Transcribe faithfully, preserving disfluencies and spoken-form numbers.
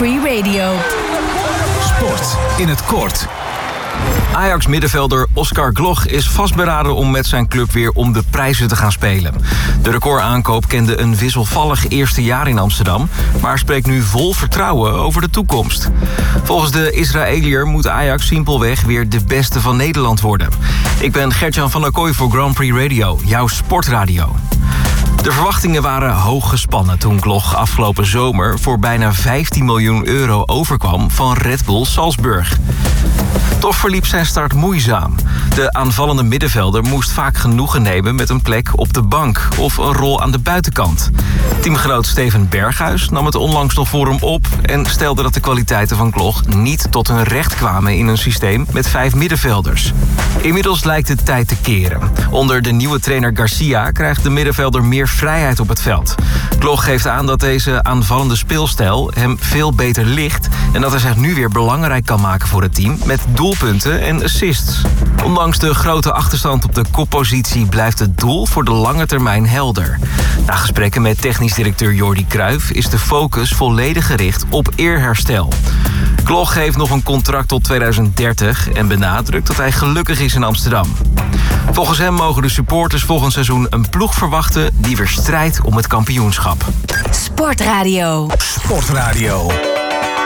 Free Radio. Sport in het kort. Ajax-middenvelder Oscar Gloch is vastberaden om met zijn club weer om de prijzen te gaan spelen. De recordaankoop kende een wisselvallig eerste jaar in Amsterdam, maar spreekt nu vol vertrouwen over de toekomst. Volgens de Israëliër moet Ajax simpelweg weer de beste van Nederland worden. Ik ben Gert-Jan van der Kooi voor Grand Prix Radio, jouw sportradio. De verwachtingen waren hoog gespannen toen Gloch afgelopen zomer voor bijna vijftien miljoen euro overkwam van Red Bull Salzburg. Toch verliep zijn start moeizaam. De aanvallende middenvelder moest vaak genoegen nemen met een plek op de bank of een rol aan de buitenkant. Teamgenoot Steven Berghuis nam het onlangs nog voor hem op en stelde dat de kwaliteiten van Gloch niet tot hun recht kwamen in een systeem met vijf middenvelders. Inmiddels lijkt het tijd te keren. Onder de nieuwe trainer Garcia krijgt de middenvelder meer vrijheid op het veld. Gloch geeft aan dat deze aanvallende speelstijl hem veel beter ligt en dat hij zich nu weer belangrijk kan maken voor het team met doelpunten en assists. Ondanks de grote achterstand op de koppositie blijft het doel voor de lange termijn helder. Na gesprekken met technisch directeur Jordi Cruijff is de focus volledig gericht op eerherstel. Gloch heeft nog een contract tot tweeduizend dertig en benadrukt dat hij gelukkig is in Amsterdam. Volgens hem mogen de supporters volgend seizoen een ploeg verwachten die weer strijdt om het kampioenschap. Sportradio. Sportradio.